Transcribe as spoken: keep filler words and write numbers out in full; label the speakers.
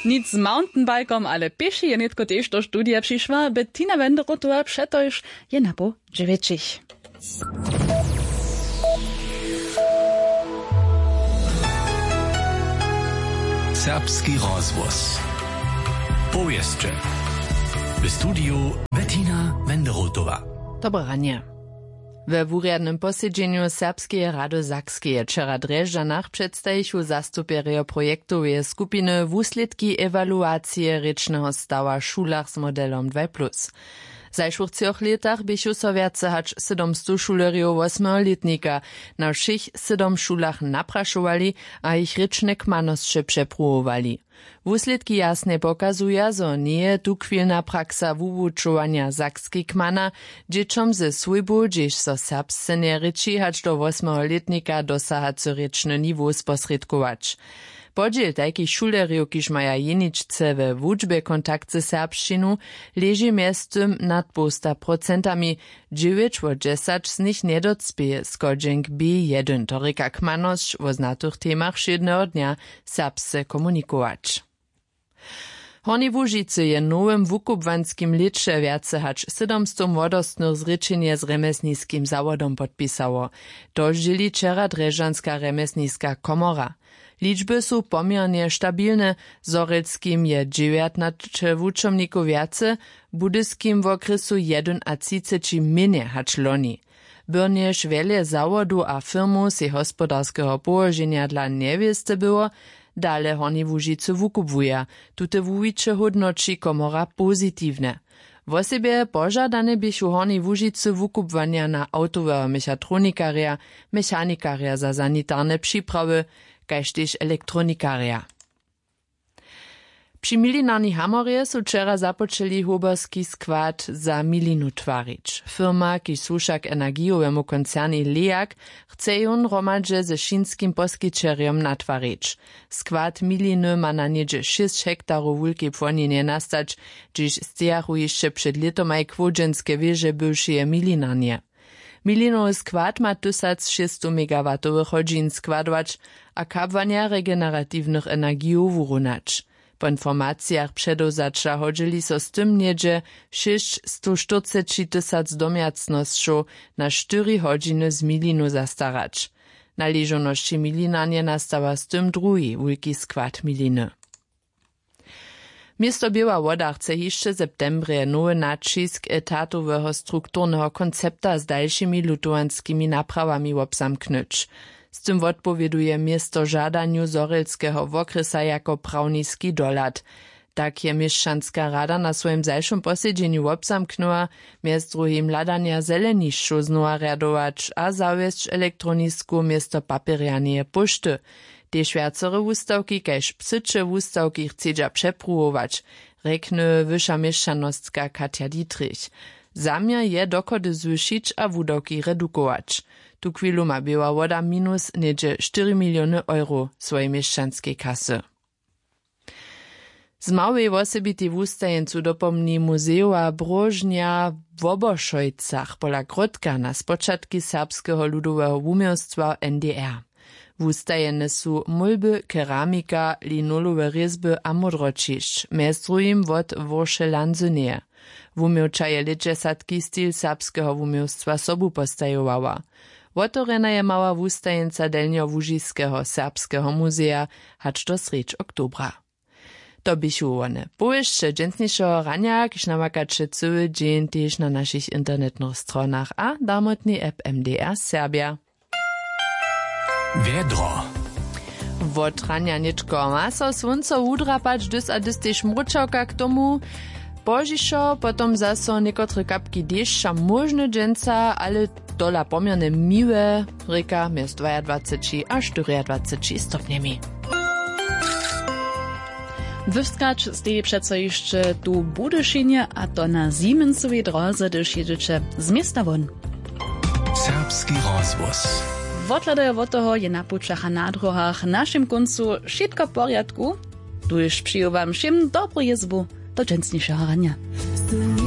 Speaker 1: Nic z mountainbikom, ale pěši je netko tež do studia přišła. Bettina Wenderotová přetož je na po dziewięćich.
Speaker 2: Serbski rozvoz. Powieszcze. W studiu Bettina Wenderotová.
Speaker 3: Dobre ranie. We wurjadnym posiedzeniu Serbskeje Rady Sakskeje wczera Drežďanach przedstawił zastupierio projektowej skupiny wusledki ewaluacije rečného stawa w szulach z modelom dwa plus. W zajszłych trzech latach bychu so wiace hacz siedemsto šulerjów osmoletnika na všich siedem szulach napraszowali, a ich rečne kmanosće přepruwowali. Wusledki jasne pokazuje, zo nie tukwilna praksa wuwučovanja sakski kmana, dzieciom ze swojbu, gdzieś so serbsce reči hacz do osmoletnika dosahacy rečny niwu sposredkować. Podziel takich šulerjów, kiž maja jeničce we wučbie kontakt ze serbščinu, leži miestem nad posta procentami, dziewięć od dziesięć z nich nedocpie skodźenk B jeden, to reka kmanosć o znatych temach všedného dnia serbsce komunikować. Horni Łužice je nowym wukubwanskim licze wiace hacz siedemsto młodostnych zrečenje z remesniskim zawodom podpisało. To žili wczera Drežďanská remesniska komora. Liczby są pomiernie stabilne, Zorelskim je dziewiętnaście wučomników wiace, Budyskim w okresu jeden a třicet minie hacz loni. Byrnież wiele zawodu a firmu si hospodarskiego położenia dla niewiesty było, dale Horni Łužice wukubwuja, tute wuwicze hodnoci komora pozitywne. W osobie pożadane bychu Horni Łužice wukubwania na autowego mechatronikaria, mechanikaria za sanitarne przyprawy, kaž tež elektronikaria. Przy Milinarni Hamorje su wczera započeli huberski skład za milinu twarić. Firma, kiž słuša k energijowemu koncerni Leak, chce jon romadže ze šinskim poskičerjom natvarić. Skład miliny ma na niedzie sześć hektarów wulkiej płoniny nastać, dziś stejachu jeszcze przed letomaj kwodżenskie wieże bywšie Milinarnie. Milinowy skład ma tysiąc sześćset megawatowych godzin składować, a kapwania regeneratywnych energiów wyrunać. Po informacjach przedozacza chodzili so z tym niedzie sześćset czterdzieści tysięcy domiacnością na cztery godziny z milinu zastarać. Na leżoności milinanie nastawa z tym drugi wielki skład miliny. Miasto Biała Woda chce jeszcze w septembrze nowy nacisk etatowego strukturnego koncepta z dalszymi lutowanskimi naprawami obzamknąć. Z tym odpowieduje miasto żadaniu Zorelskiego wokresa jako prawniski dolat. Tak je mieszczanska rada na swoim zajszym posiedzeniu obzamknęła, miast drugim ladania zeleniszczu znowa radować, a zawieść elektronisku miasto papierjanie pošty. Tež viacere wustawki, kaž psyče wustawki chcedža přepruwować, rekne wyższa mieszczanostka Katja Dietrich. Zamiar je dokody zwyšić a wudawki redukować. Tu chwilu ma Biała Woda minus niedzie cztery miliony euro swojej mieszczanskiej kasy. Z małej osobity wustajencu dopomni Muzeum Brożnia w Oboszojcach pola Grodka na spoczatki serbskiego ludowego umiejstwa N D R. Wustajene su mulby, keramika, linolowe rezby a modročišć, mez drugim wot Worše Lanzynie. Wumiewcza je ledźesatki styl serbskiego wumiewstwa sobu postajowała. Wotorena je mała wustajenca Delnio-Łužiskiego serbskiego muzea, hacz do sreč oktobra. To bychu one powieszcze dżęsniejszego rania, kiż namakacze cały dzień też na naszych internetnych stronach a damotny app M D R Serbia.
Speaker 2: Wiedro.
Speaker 3: Wot rania niczko ma so słonco udrapać, dys a dys też mruczałka k tomu. Božiszo, potom zaso niekotre kapki deszcza możne dżęca, ale dola pomierne miłe, reka miast dwadzieścia dwa a czterdzieści stopniami.
Speaker 1: Wyskacz steje przeco jeszcze tu Budyszynie, a to na Siemensowej drodze, gdyż jedziecie z miasta won.
Speaker 2: Serbski rozvoz.
Speaker 1: Wotladajo od toho je na pučach a na druhach našim koncu všetko v poriadku. Tuž přiju vám všem dobrú jezbu do dženstnejšieho rania.